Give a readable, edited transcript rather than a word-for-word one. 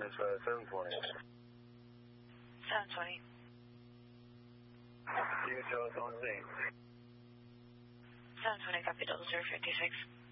It's 720. 720. You can tell us on scene. 720, copy 0056.